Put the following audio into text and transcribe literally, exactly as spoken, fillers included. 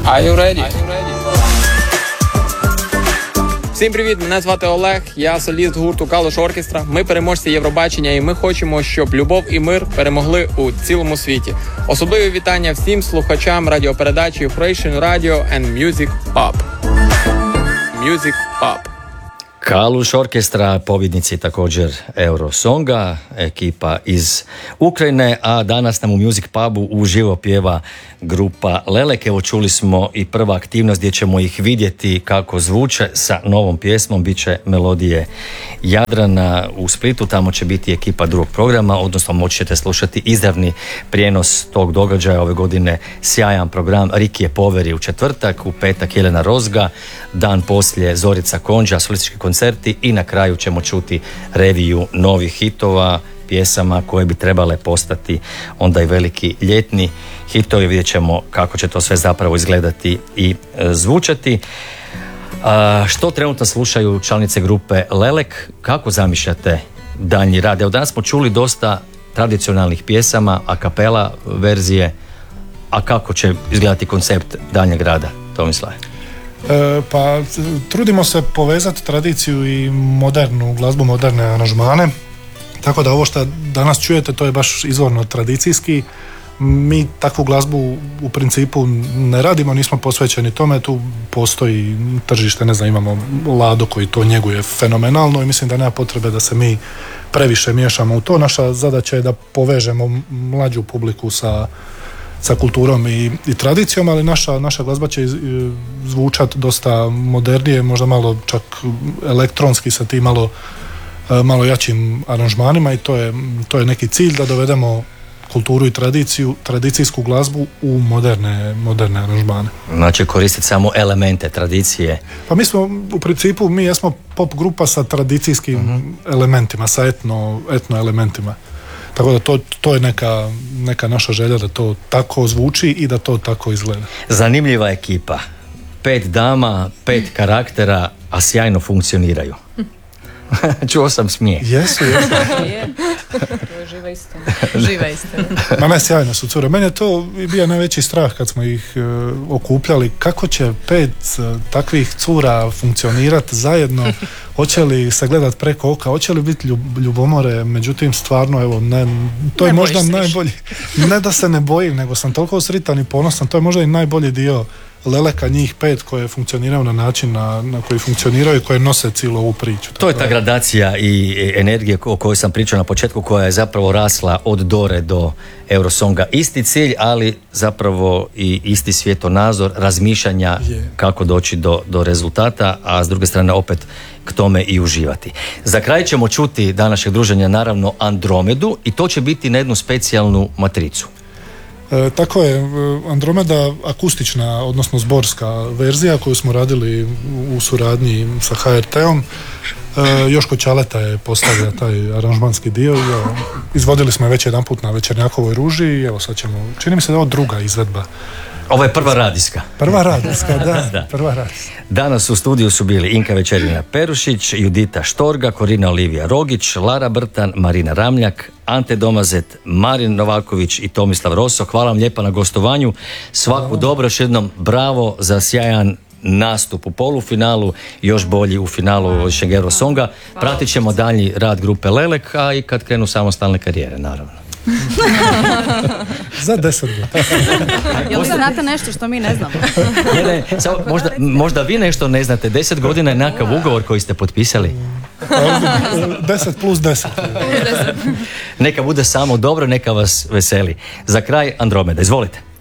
Are you ready? Всім привіт, мене звати Олег, я соліст гурту Калуш Оркестра. Ми переможці Євробачення і ми хочемо, щоб любов і мир перемогли у цілому світі. Особливе вітання всім слухачам радіопередачі Ukrainian Radio and Music Pop. Music Pop. Kaluš Orkestra, pobjednici također Eurosonga, ekipa iz Ukrajine, a danas nam u Music Pubu uživo pjeva grupa Lelek. Evo čuli smo i prva aktivnost gdje ćemo ih vidjeti kako zvuče sa novom pjesmom, bit će melodije Jadrana u Splitu, tamo će biti ekipa drugog programa, odnosno moći ćete slušati izravni prijenos tog događaja ove godine, sjajan program. Rikije Poveri u četvrtak, u petak Jelena Rozga, dan poslije Zorica Konđa, solistički koncerti i na kraju ćemo čuti reviju novih hitova, pjesama koje bi trebale postati onda i veliki ljetni hitovi. Vidjet ćemo kako će to sve zapravo izgledati i e, zvučati. A, što trenutno slušaju članice grupe Lelek? Kako zamišljate daljnji rad? Evo, danas smo čuli dosta tradicionalnih pjesama, a kapela verzije, a kako će izgledati koncept daljnjeg rada, Tomislave? E, pa trudimo se povezati tradiciju i modernu glazbu, moderne aranžmane, tako da ovo što danas čujete to je baš izvorno tradicijski. Mi takvu glazbu u principu ne radimo, nismo posvećeni tome, tu postoji tržište, ne znam, imamo Lado koji to njeguje fenomenalno i mislim da nema potrebe da se mi previše miješamo u to. Naša zadaća je da povežemo mlađu publiku sa sa kulturom i, i tradicijom, ali naša, naša glazba će zvučati dosta modernije, možda malo čak elektronski sa tim malo, malo jačim aranžmanima i to je, to je neki cilj da dovedemo kulturu i tradiciju, tradicijsku glazbu u moderne, moderne aranžmane. Znači koristiti samo elemente tradicije. Pa mi smo u principu, mi jesmo pop grupa sa tradicijskim uh-huh. elementima, sa etno, etno elementima. Tako da to, to je neka, neka naša želja da to tako zvuči i da to tako izgleda. Zanimljiva ekipa. Pet dama, pet karaktera, a sjajno funkcioniraju. Čuo sam smijeh. Jesu, jesu. Je, to je živa istina. Živa istina. Ma ne, sjajno su cure. Meni je to bio najveći strah kad smo ih uh, okupljali. Kako će pet uh, takvih cura funkcionirati zajedno? Hoće li se gledat preko oka? Hoće li biti ljub, ljubomore? Međutim, stvarno, evo, ne, to je ne možda najbolji. Ne da se ne bojim, nego sam toliko sritan i ponosan. To je možda i najbolji dio Leleka, njih pet koje funkcioniraju na način na, na koji funkcioniraju i koje nose cijelu ovu priču. To je ta gradacija i energije o kojoj sam pričao na početku, koja je zapravo rasla od Dore do Eurosonga. Isti cilj, ali zapravo i isti svjetonazor razmišljanja je. Kako doći do, do rezultata, a s druge strane opet k tome i uživati. Za kraj ćemo čuti današnjeg druženja naravno Andromedu i to će biti na jednu specijalnu matricu. E, tako je, Andromeda akustična, odnosno zborska verzija koju smo radili u suradnji sa ha er te-om. E, Joško Ćaleta je postavio taj aranžmanski dio i evo, izvodili smo je već jedan put na Večernjakovoj ruži i evo sad ćemo, čini mi se da je ovo druga izvedba. Ovo je prva radijska. Prva radijska, da, da. Prva radijska. Danas u studiju su bili Inka Večerina Perušić, Judita Štorga, Korina Olivija Rogić, Lara Brtan, Marina Ramljak, Ante Domazet, Marin Novaković i Tomislav Roso. Hvala vam lijepa na gostovanju. Svaku dobro, još jednom bravo za sjajan nastup u polufinalu i još bolji u finalu Eurosonga. Pratit ćemo dalji rad grupe Lelek, a i kad krenu samostalne karijere, naravno. Za deset godina. Jel vi znate nešto što mi ne znamo? Ne, ne, samo, možda, možda vi nešto ne znate. Deset godina je nekakav ugovor koji ste potpisali. Deset plus deset. Neka bude samo dobro, neka vas veseli. Za kraj Andromeda, izvolite.